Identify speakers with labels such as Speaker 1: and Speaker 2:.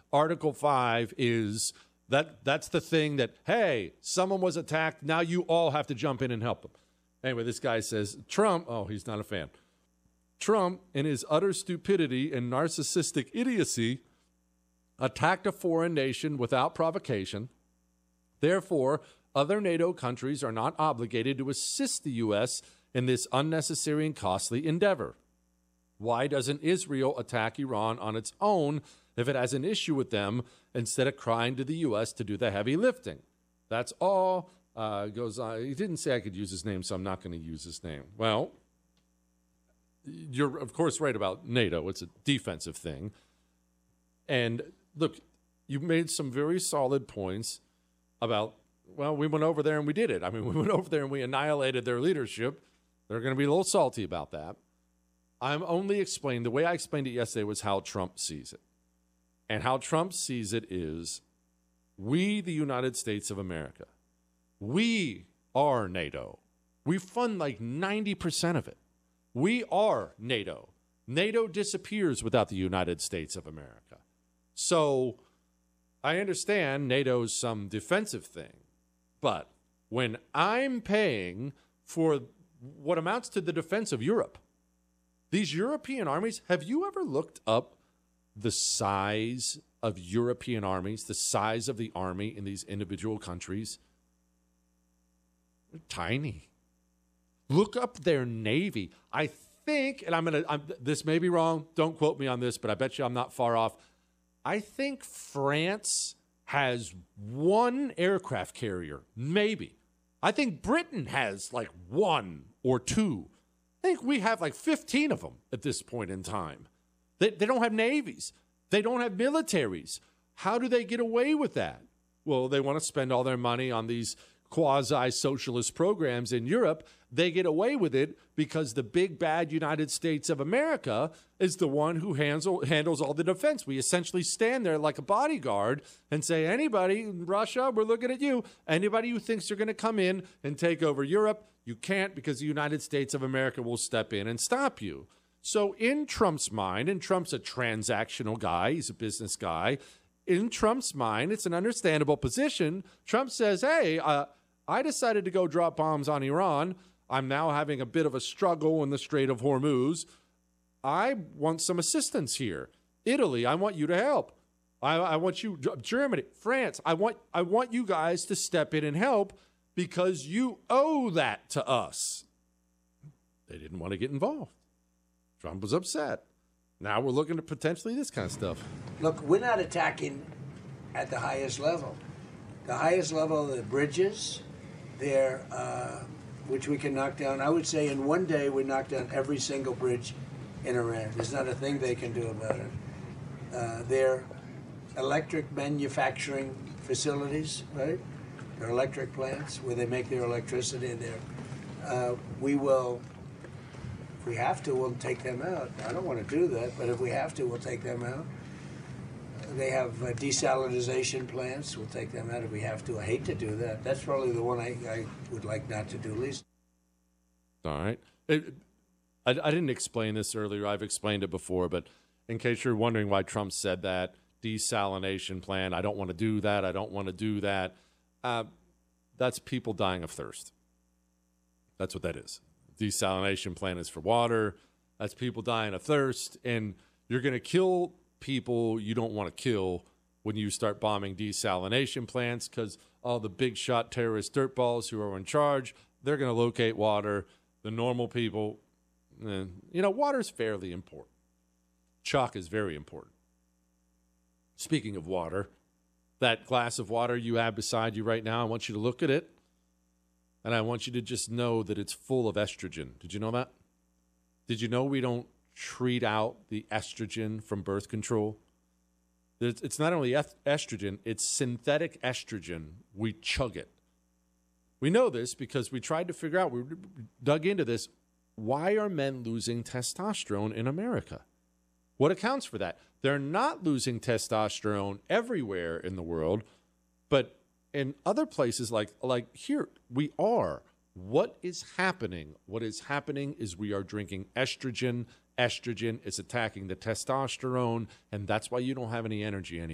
Speaker 1: Article 5 is that's the thing that, hey, someone was attacked. Now you all have to jump in and help them. Anyway, this guy says, Trump, oh, he's not a fan. Trump, in his utter stupidity and narcissistic idiocy, attacked a foreign nation without provocation. Therefore, other NATO countries are not obligated to assist the U.S. in this unnecessary and costly endeavor. Why doesn't Israel attack Iran on its own if it has an issue with them instead of crying to the U.S. to do the heavy lifting? That's all. Goes on. He didn't say I could use his name, so I'm not going to use his name. Well, you're, of course, right about NATO. It's a defensive thing. And look, you made some very solid points about, well, we went over there and we did it. I mean, we went over there and we annihilated their leadership. They're going to be a little salty about that. I'm only explaining, the way I explained it yesterday was how Trump sees it. And how Trump sees it is, we, the United States of America, we are NATO. We fund like 90% of it. We are NATO. NATO disappears without the United States of America. So I understand NATO's some defensive thing, but when I'm paying for what amounts to the defense of Europe, these European armies, have you ever looked up the size of European armies, the size of the army in these individual countries? They're tiny. Look up their navy. I think, and this may be wrong, don't quote me on this, but I bet you I'm not far off. I think France has one aircraft carrier, maybe. I think Britain has like one or two. I think we have like 15 of them at this point in time. They don't have navies. They don't have militaries. How do they get away with that? Well, they want to spend all their money on these quasi-socialist programs in Europe. They get away with it because the big bad United States of America is the one who handles all the defense. We essentially stand there like a bodyguard and say, anybody in Russia, we're looking at you. Anybody who thinks they're going to come in and take over Europe, you can't, because the United States of America will step in and stop you. So in Trump's mind, and Trump's a transactional guy, he's a business guy, in Trump's mind, it's an understandable position. Trump says, hey, I decided to go drop bombs on Iran. I'm now having a bit of a struggle in the Strait of Hormuz. I want some assistance here. Italy, I want you to help. I want you, Germany, France, I want you guys to step in and help because you owe that to us. They didn't want to get involved. Trump was upset. Now we're looking at potentially this kind of stuff.
Speaker 2: Look, we're not attacking at the highest level. The highest level are the bridges, which we can knock down. I would say in one day we knock down every single bridge in Iran. There's not a thing they can do about it. Their electric manufacturing facilities, right? Their electric plants where they make their electricity in there. We will, if we have to, we'll take them out. I don't want to do that, but if we have to, we'll take them out. They have desalinization plants. We'll take them out if we have to. I hate to do that. That's probably the one I would like not to do least.
Speaker 1: All right. I didn't explain this earlier. I've explained it before, but in case you're wondering why Trump said that, desalination plant, I don't want to do that. I don't want to do that. That's people dying of thirst. That's what that is. Desalination plant is for water. That's people dying of thirst. And you're going to kill people you don't want to kill when you start bombing desalination plants because all the big shot terrorist dirtballs who are in charge, they're going to locate water. The normal people, water is fairly important. Chalk is very important. Speaking of water, that glass of water you have beside you right now, I want you to look at it, and I want you to just know that it's full of estrogen. Did you know that? Did you know we don't treat out the estrogen from birth control? It's not only estrogen, it's synthetic estrogen. We chug it. We know this because we tried to figure out, we dug into this, why are men losing testosterone in America? What accounts for that? They're not losing testosterone everywhere in the world, but in other places like here, we are. What is happening? What is happening is we are drinking estrogen. Estrogen is attacking the testosterone, and that's why you don't have any energy anymore.